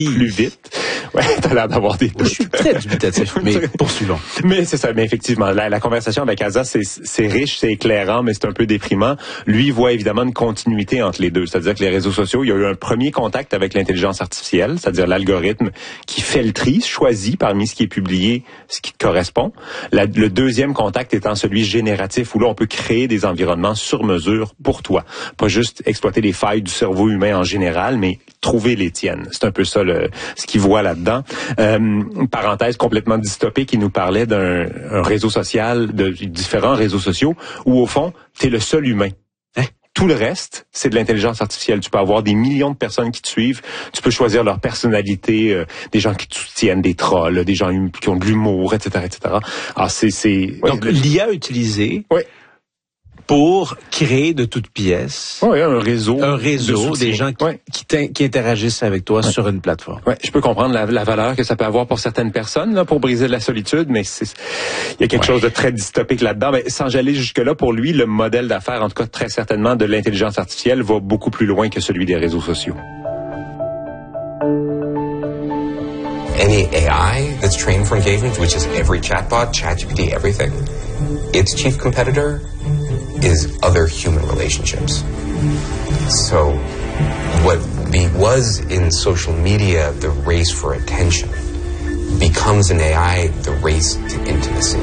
plus vite. Ouais, t'as l'air d'avoir des doutes. Je suis très dubitatif, mais poursuivons. Mais c'est ça, mais effectivement, la conversation avec Asa, c'est riche, c'est éclairant, mais c'est un peu déprimant. Lui, il voit évidemment une continuité entre les deux. C'est-à-dire que les réseaux sociaux, il y a eu un premier contact avec l'intelligence artificielle, c'est-à-dire l'algorithme qui fait le tri, choisit parmi ce qui est publié, ce qui te correspond. Le deuxième contact étant celui génératif, où là, on peut créer des environnements sur mesure pour toi. Pas juste exploiter les failles du cerveau humain en général, mais trouver les tiennes. C'est un peu ça ce qu'il voit là-dedans. Une parenthèse complètement dystopique, il nous parlait d'un réseau social, de différents réseaux sociaux, où au fond, t'es le seul humain. Tout le reste, c'est de l'intelligence artificielle. Tu peux avoir des millions de personnes qui te suivent. Tu peux choisir leur personnalité, des gens qui te soutiennent, des trolls, des gens qui ont de l'humour, etc., etc. Alors, Donc, l'IA utilisée pour créer de toutes pièces un réseau des gens qui interagissent avec toi sur une plateforme. Ouais, je peux comprendre la valeur que ça peut avoir pour certaines personnes là, pour briser la solitude, mais il y a quelque chose de très dystopique là-dedans. Mais sans aller jusque-là, pour lui, le modèle d'affaires, en tout cas très certainement de l'intelligence artificielle, va beaucoup plus loin que celui des réseaux sociaux. Any AI that's trained for engagement, which is every chatbot, ChatGPT, everything, its chief competitor is other human relationships. So what was in social media the race for attention becomes in AI the race to intimacy.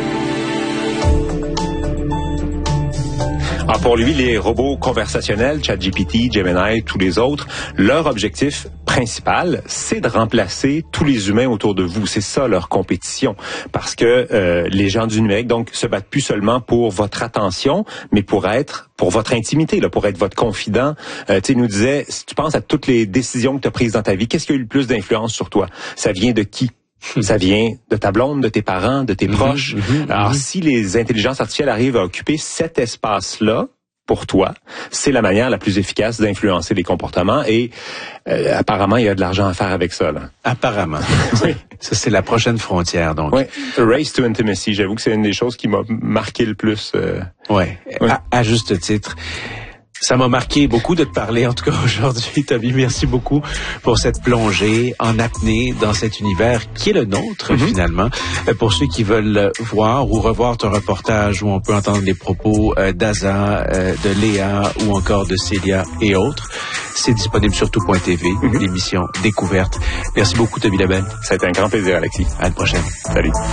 Alors pour lui, les robots conversationnels, ChatGPT, Gemini, tous les autres, leur objectif principal, c'est de remplacer tous les humains autour de vous. C'est ça leur compétition. Parce que les gens du numérique, donc, se battent plus seulement pour votre attention, mais pour votre intimité, là, pour être votre confident. Tu sais, il nous disait, si tu penses à toutes les décisions que tu as prises dans ta vie, qu'est-ce qui a eu le plus d'influence sur toi? Ça vient de qui? Ça vient de ta blonde, de tes parents, de tes proches. Alors, si les intelligences artificielles arrivent à occuper cet espace-là pour toi, c'est la manière la plus efficace d'influencer les comportements et apparemment, il y a de l'argent à faire avec ça. Là. Apparemment. Oui. Ça, c'est la prochaine frontière, donc. Oui, Race to Intimacy. J'avoue que c'est une des choses qui m'a marqué le plus. Oui, à juste titre. Ça m'a marqué beaucoup de te parler, en tout cas aujourd'hui, Toby. Merci beaucoup pour cette plongée en apnée dans cet univers qui est le nôtre, finalement. Pour ceux qui veulent voir ou revoir ton reportage où on peut entendre les propos d'Asa, de Léa ou encore de Célia et autres, c'est disponible sur tout.tv, l'émission Découverte. Merci beaucoup, Toby Lebel. Ça a été un grand plaisir, Alexis. À la prochaine. Salut.